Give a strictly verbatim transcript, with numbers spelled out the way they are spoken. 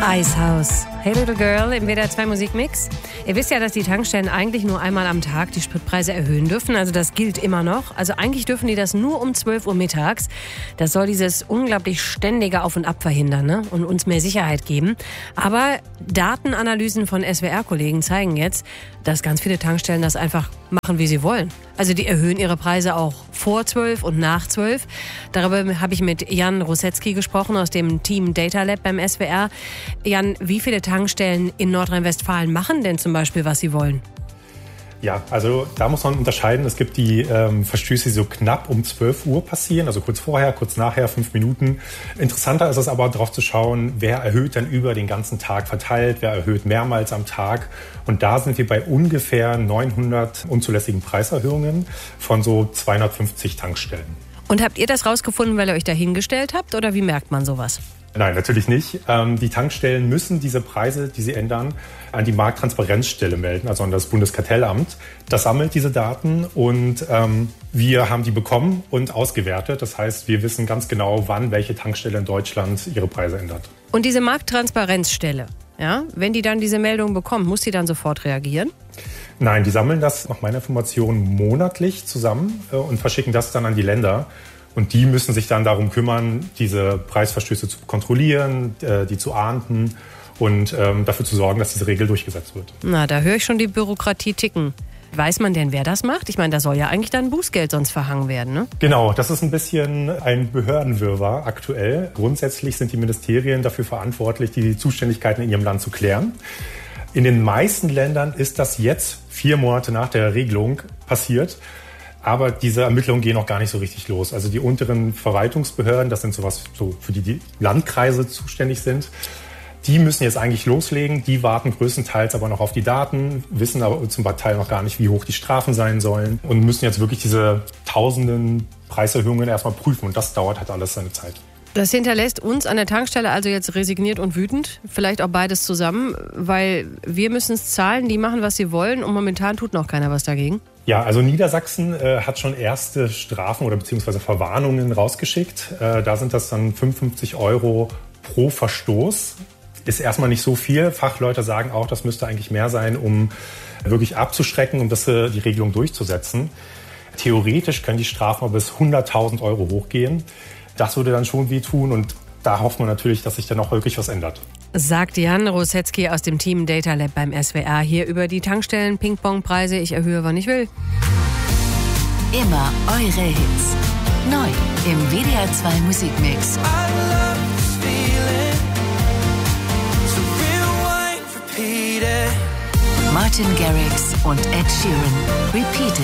Icehouse. Hey Little Girl im W D R zwei Musikmix. Ihr wisst ja, dass die Tankstellen eigentlich nur einmal am Tag die Spritpreise erhöhen dürfen. Also das gilt immer noch. Also eigentlich dürfen die das nur um zwölf Uhr mittags. Das soll dieses unglaublich ständige Auf und Ab verhindern, ne? Und uns mehr Sicherheit geben. Aber Datenanalysen von S W R-Kollegen zeigen jetzt, dass ganz viele Tankstellen das einfach machen, wie sie wollen. Also die erhöhen ihre Preise auch vor zwölf und nach zwölf. Darüber habe ich mit Jan Rosetzky gesprochen aus dem Team Data Lab beim S W R. Jan, wie viele Tankstellen in Nordrhein-Westfalen machen denn zum Beispiel, was sie wollen? Ja, also da muss man unterscheiden. Es gibt die ähm, Verstöße, die so knapp um zwölf Uhr passieren, also kurz vorher, kurz nachher, fünf Minuten. Interessanter ist es aber, darauf zu schauen, wer erhöht dann über den ganzen Tag verteilt, wer erhöht mehrmals am Tag. Und da sind wir bei ungefähr neunhundert unzulässigen Preiserhöhungen von so zweihundertfünfzig Tankstellen. Und habt ihr das rausgefunden, weil ihr euch da hingestellt habt, oder wie merkt man sowas? Nein, natürlich nicht. Ähm, die Tankstellen müssen diese Preise, die sie ändern, an die Markttransparenzstelle melden, also an das Bundeskartellamt. Das sammelt diese Daten und ähm, wir haben die bekommen und ausgewertet. Das heißt, wir wissen ganz genau, wann welche Tankstelle in Deutschland ihre Preise ändert. Und diese Markttransparenzstelle, ja, wenn die dann diese Meldung bekommt, muss sie dann sofort reagieren? Nein, die sammeln das nach meiner Information monatlich zusammen äh, und verschicken das dann an die Länder. Und die müssen sich dann darum kümmern, diese Preisverstöße zu kontrollieren, äh, die zu ahnden und ähm, dafür zu sorgen, dass diese Regel durchgesetzt wird. Na, da höre ich schon die Bürokratie ticken. Weiß man denn, wer das macht? Ich meine, da soll ja eigentlich dann Bußgeld sonst verhangen werden, ne? Genau, das ist ein bisschen ein Behördenwirrwarr aktuell. Grundsätzlich sind die Ministerien dafür verantwortlich, die Zuständigkeiten in ihrem Land zu klären. In den meisten Ländern ist das jetzt vier Monate nach der Regelung passiert. Aber diese Ermittlungen gehen noch gar nicht so richtig los. Also die unteren Verwaltungsbehörden, das sind sowas, so für die die Landkreise zuständig sind, die müssen jetzt eigentlich loslegen. Die warten größtenteils aber noch auf die Daten, wissen aber zum Teil noch gar nicht, wie hoch die Strafen sein sollen und müssen jetzt wirklich diese tausenden Preiserhöhungen erstmal prüfen. Und das dauert halt alles seine Zeit. Das hinterlässt uns an der Tankstelle also jetzt resigniert und wütend. Vielleicht auch beides zusammen, weil wir müssen es zahlen, die machen, was sie wollen und momentan tut noch keiner was dagegen. Ja, also Niedersachsen äh, hat schon erste Strafen oder beziehungsweise Verwarnungen rausgeschickt. Äh, da sind das dann fünfundfünfzig Euro pro Verstoß. Ist erstmal nicht so viel. Fachleute sagen auch, das müsste eigentlich mehr sein, um wirklich abzuschrecken, um das, äh, die Regelung durchzusetzen. Theoretisch können die Strafen bis hunderttausend Euro hochgehen. Das würde dann schon wehtun und da hofft man natürlich, dass sich dann auch wirklich was ändert. Sagt Jan Rosetzky aus dem Team Data Lab beim S W R hier über die Tankstellen-Ping-Pong-Preise. Ich erhöhe, wann ich will. Immer eure Hits. Neu im W D R zwei Musikmix. Martin Garrix und Ed Sheeran. Repeated.